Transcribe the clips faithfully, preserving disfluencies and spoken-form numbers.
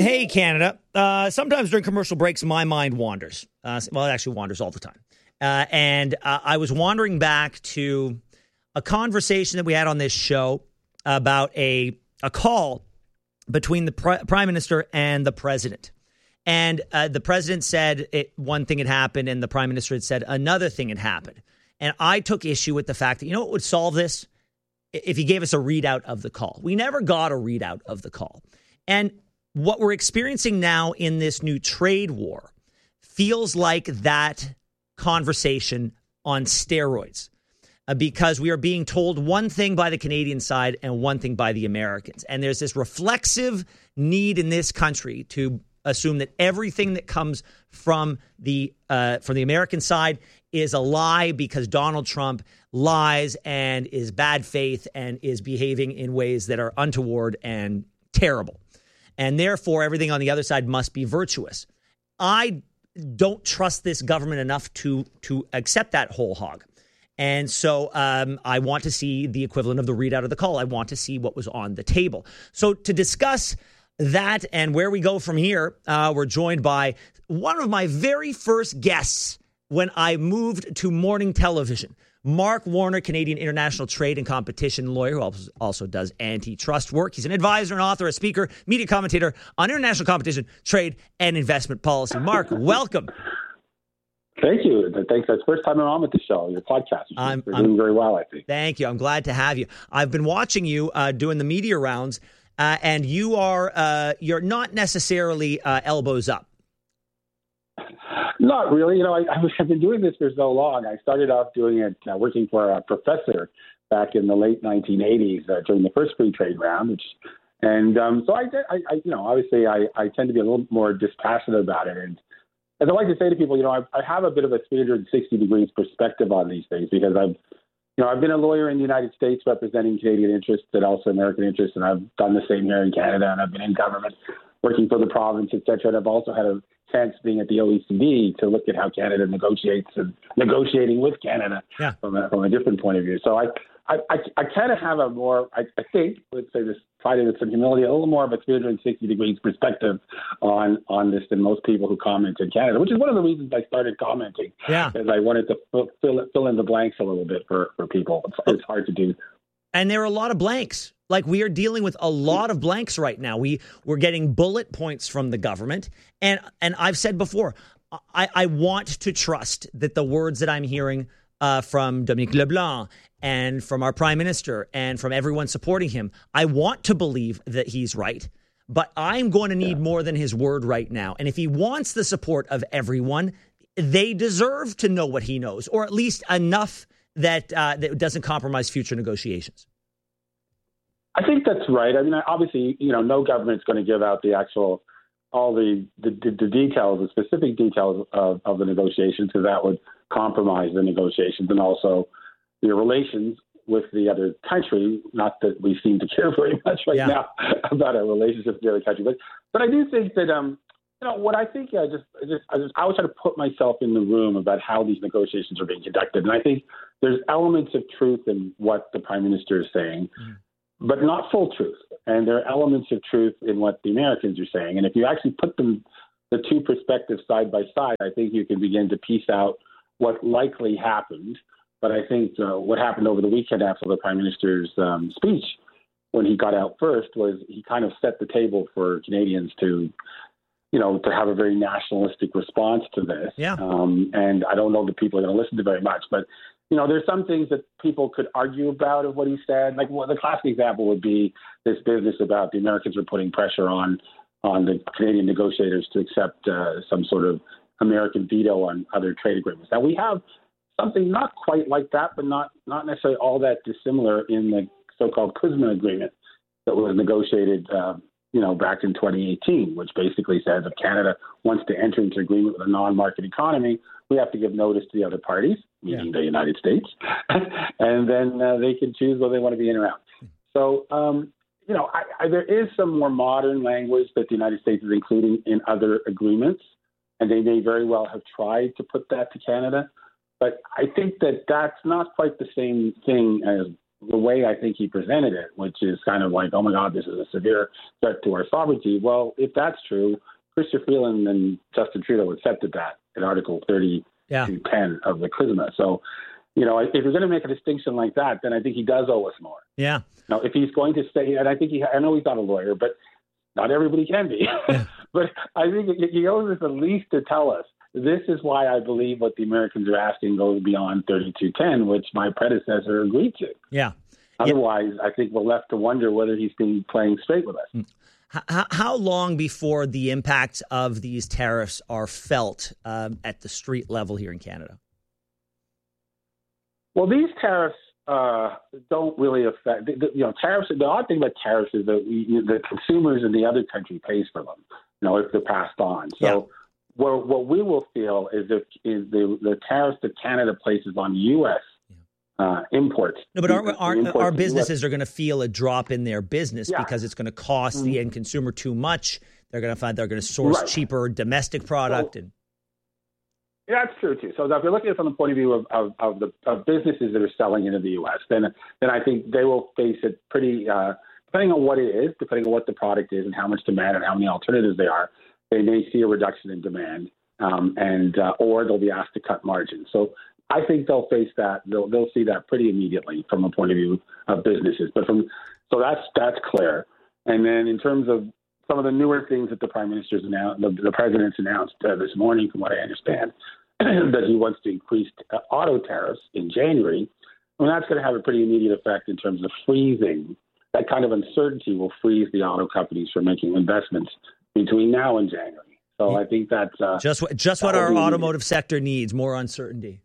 Hey, Canada. Uh, sometimes during commercial breaks, my mind wanders. Uh, well, it actually wanders all the time. Uh, and uh, I was wandering back to a conversation that we had on this show about a a call between the pr- prime minister and the president. And uh, the president said it, one thing had happened, and the prime minister had said another thing had happened. And I took issue with the fact that, you know what would solve this? If he gave us a readout of the call. We never got a readout of the call. And what we're experiencing now in this new trade war feels like that conversation on steroids, uh, because we are being told one thing by the Canadian side and one thing by the Americans. And there's this reflexive need in this country to assume that everything that comes from the uh, from the American side is a lie because Donald Trump lies and is bad faith and is behaving in ways that are untoward and terrible. And therefore, everything on the other side must be virtuous. I don't trust this government enough to to accept that whole hog. And so um, I want to see the equivalent of the readout of the call. I want to see what was on the table. So to discuss that and where we go from here, uh, we're joined by one of my very first guests when I moved to morning television, Mark Warner, Canadian international trade and competition lawyer who also does antitrust work. He's an advisor and author, a speaker, media commentator on international competition, trade, and investment policy. Mark, welcome. Thank you. Thanks. That's the first time I'm on with the show, your podcast. I'm, You're I'm, doing very well, I think. Thank you. I'm glad to have you. I've been watching you uh, doing the media rounds, uh, and you are uh, you're not necessarily uh, elbows up. Not really. You know, I, I've been doing this for so long. I started off doing it, uh, working for a professor back in the late nineteen eighties uh, during the first free trade round. Which, and um, so I, I, I, you know, obviously I, I tend to be a little more dispassionate about it. And as I like to say to people, you know, I, I have a bit of a three hundred sixty degrees perspective on these things because I've, you know, I've been a lawyer in the United States representing Canadian interests and also American interests, and I've done the same here in Canada, and I've been in government working for the province, et cetera. And I've also had a chance being at the O E C D to look at how Canada negotiates and negotiating with Canada yeah. from, a, from a different point of view. So I I, I, I kind of have a more, I, I think, let's say this, fighting with some humility, a little more of a three hundred sixty degrees perspective on on this than most people who comment in Canada, which is one of the reasons I started commenting. Yeah. Because I wanted to fill, fill, fill in the blanks a little bit for, for people. It's, it's hard to do. And there are a lot of blanks. Like, we are dealing with a lot of blanks right now. We, we're getting bullet points from the government. And and I've said before, I, I want to trust that the words that I'm hearing uh, from Dominique LeBlanc and from our prime minister and from everyone supporting him, I want to believe that he's right. But I'm going to need yeah. more than his word right now. And if he wants the support of everyone, they deserve to know what he knows, or at least enough that uh, that doesn't compromise future negotiations. I think that's right. I mean, obviously, you know, no government's going to give out the actual, all the, the, the details, the specific details of, of the negotiations, because that would compromise the negotiations and also the relations with the other country. Not that we seem to care very much right yeah. now about our relationship with the other country, but but I do think that um, you know, what I think I just I just I just I always try to put myself in the room about how these negotiations are being conducted, and I think there's elements of truth in what the Prime Minister is saying. Mm. But not full truth. And there are elements of truth in what the Americans are saying. And if you actually put them, the two perspectives side by side, I think you can begin to piece out what likely happened. But I think uh, what happened over the weekend after the Prime Minister's um, speech, when he got out first, was he kind of set the table for Canadians to, you know, to have a very nationalistic response to this. Yeah. Um, and I don't know that people are going to listen to very much, but you know, there's some things that people could argue about of what he said. Like, well, the classic example would be this business about the Americans are putting pressure on on the Canadian negotiators to accept uh, some sort of American veto on other trade agreements. Now, we have something not quite like that, but not not necessarily all that dissimilar in the so-called CUSMA agreement that was negotiated, uh, you know, back in twenty eighteen, which basically says if Canada wants to enter into agreement with a non-market economy, we have to give notice to the other parties, meaning yeah. the United States, and then uh, they can choose whether they want to be in or out. So, um, you know, I, I, there is some more modern language that the United States is including in other agreements, and they may very well have tried to put that to Canada. But I think that that's not quite the same thing as the way I think he presented it, which is kind of like, oh my God, this is a severe threat to our sovereignty. Well, if that's true, Chrystia Freeland and Justin Trudeau accepted that in Article thirty Yeah. to ten of the CRISMA. So, you know, if you're going to make a distinction like that, then I think he does owe us more. Yeah. Now, if he's going to say, and I think he, I know he's not a lawyer, but not everybody can be. Yeah. But I think he owes us at least to tell us, this is why I believe what the Americans are asking goes beyond thirty-two ten, which my predecessor agreed to. Yeah. Otherwise, yeah. I think we're left to wonder whether he's been playing straight with us. How, how long before the impacts of these tariffs are felt um, at the street level here in Canada? Well, these tariffs uh, don't really affect, the, the, you know, tariffs, the odd thing about tariffs is that we, the consumers in the other country pays for them, you know, if they're passed on. So Yeah. what, what we will feel is, if, is the, the tariffs that Canada places on U S Uh, imports. No, but our, our, imports our to businesses U S are going to feel a drop in their business Yeah. because it's going to cost Mm-hmm. the end consumer too much. They're going to find they're going to source Right. cheaper domestic product. So, and Yeah, that's true too. So if you're looking at it from the point of view of, of, of the of businesses that are selling into the U S, then then I think they will face it pretty, uh, depending on what it is, depending on what the product is and how much demand and how many alternatives there are, they may see a reduction in demand, um, and uh, or they'll be asked to cut margins. So I think they'll face that. They'll they'll see that pretty immediately from a point of view of businesses. But from so that's that's clear. And then in terms of some of the newer things that the prime minister's announced, the, the president's announced uh, this morning, from what I understand, that he wants to increase uh, auto tariffs in January. I mean, that's going to have a pretty immediate effect in terms of freezing. That kind of uncertainty will freeze the auto companies from making investments between now and January. So I think that's uh, just what just that what our will be automotive sector needs: more uncertainty.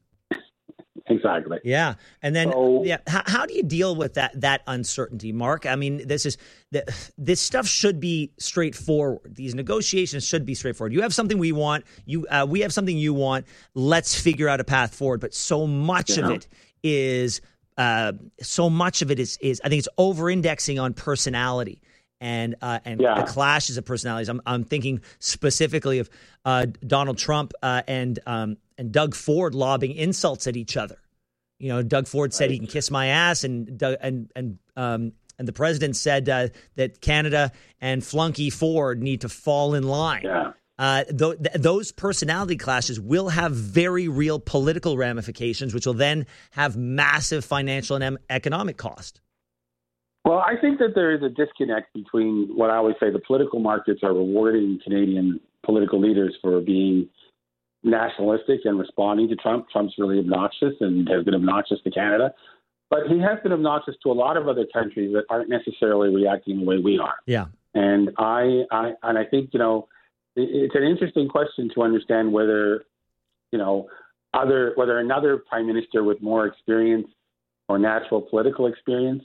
Exactly. Yeah, and then So- yeah, how, how do you deal with that that uncertainty, Mark? I mean, this is this stuff should be straightforward. These negotiations should be straightforward. You have something we want. You uh, we have something you want. Let's figure out a path forward. But so much Yeah. of it is uh, so much of it is is I think it's over indexing on personality. And uh, and Yeah. the clashes of personalities. I'm I'm thinking specifically of uh, Donald Trump uh, and um, and Doug Ford lobbing insults at each other. You know, Doug Ford said Right. he can kiss my ass, and Doug, and and um, and the president said uh, that Canada and Flunky Ford need to fall in line. Yeah. Uh, th- th- those personality clashes will have very real political ramifications, which will then have massive financial and em- economic cost. Well, I think that there is a disconnect between what I always say the political markets are rewarding Canadian political leaders for being nationalistic and responding to Trump. Trump's really obnoxious and has been obnoxious to Canada. But he has been obnoxious to a lot of other countries that aren't necessarily reacting the way we are. Yeah. And I, I and I think, you know, it, it's an interesting question to understand whether, you know, other whether another prime minister with more experience or natural political experience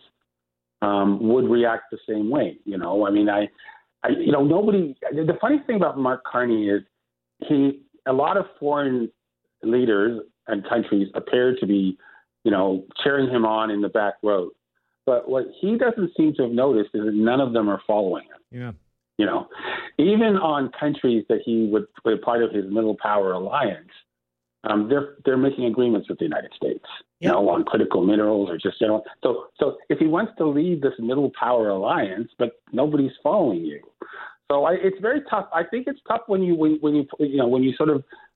um, would react the same way. You know, I mean, I, I, you know, nobody. The funny thing about Mark Carney is he. A lot of foreign leaders and countries appear to be, you know, cheering him on in the back row. But what he doesn't seem to have noticed is that none of them are following him. Yeah. You know, even on countries that he would be part of his middle power alliance, um, they're they're making agreements with the United States, you Yeah. know, on critical minerals or just general. So so if he wants to lead this middle power alliance, but nobody's following you. So I, it's very tough. I think it's tough when you when, when you you know when you sort of